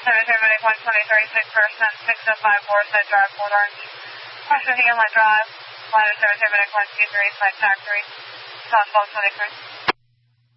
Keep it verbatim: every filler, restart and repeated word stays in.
seven zero one twenty-three, six percent, six oh five four, Side Drive, Fort Orange. Washington Inlet Drive, line seven zero one two three, Side Factory, Southwest twenty-three.